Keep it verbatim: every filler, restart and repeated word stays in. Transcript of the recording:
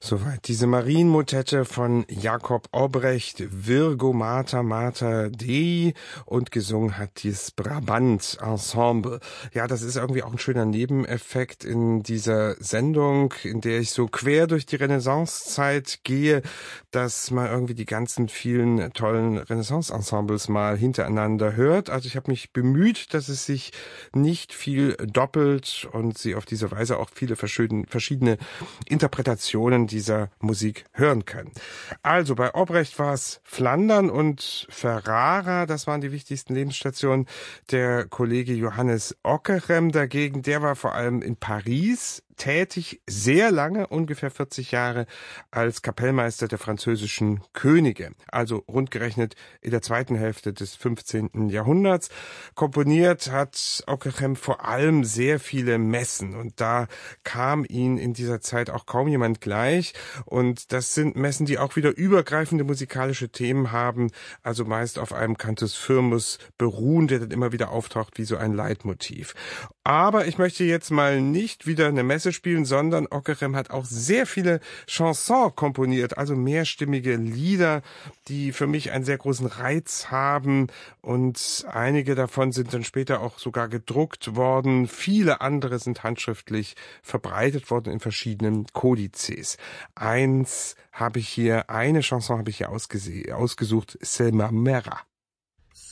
Soweit diese Marienmotette von Jakob Obrecht, Virgo Mater Mater Dei, und gesungen hat dieses Brabant Ensemble. Ja, das ist irgendwie auch ein schöner Nebeneffekt in dieser Sendung, in der ich so quer durch die Renaissancezeit gehe, dass man irgendwie die ganzen vielen tollen Renaissance-Ensembles mal hintereinander hört. Also ich habe mich bemüht, dass es sich nicht viel doppelt und sie auf diese Weise auch viele verschiedene Interpretationen dieser Musik hören können. Also bei Obrecht war es Flandern und Ferrara, das waren die wichtigsten Lebensstationen. Der Kollege Johannes Ockeghem dagegen, der war vor allem in Paris tätig, sehr lange, ungefähr vierzig Jahre, als Kapellmeister der französischen Könige. Also rundgerechnet in der zweiten Hälfte des fünfzehnten Jahrhunderts. Komponiert hat Ockeghem vor allem sehr viele Messen und da kam ihm in dieser Zeit auch kaum jemand gleich. Und das sind Messen, die auch wieder übergreifende musikalische Themen haben, also meist auf einem Cantus firmus beruhen, der dann immer wieder auftaucht wie so ein Leitmotiv. Aber ich möchte jetzt mal nicht wieder eine Messe spielen, sondern Ockeghem hat auch sehr viele Chansons komponiert, also mehrstimmige Lieder, die für mich einen sehr großen Reiz haben, und einige davon sind dann später auch sogar gedruckt worden. Viele andere sind handschriftlich verbreitet worden in verschiedenen Kodizes. Eins habe ich hier, eine Chanson habe ich hier ausgesucht, C'est ma mère.